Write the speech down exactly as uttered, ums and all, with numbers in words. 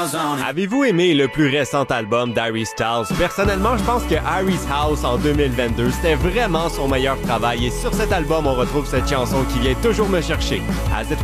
Avez-vous aimé le plus récent album d'Harry Styles? Personnellement, je pense que Harry's House en deux mille vingt-deux, c'était vraiment son meilleur travail. Et sur cet album, on retrouve cette chanson qui vient toujours me chercher. As It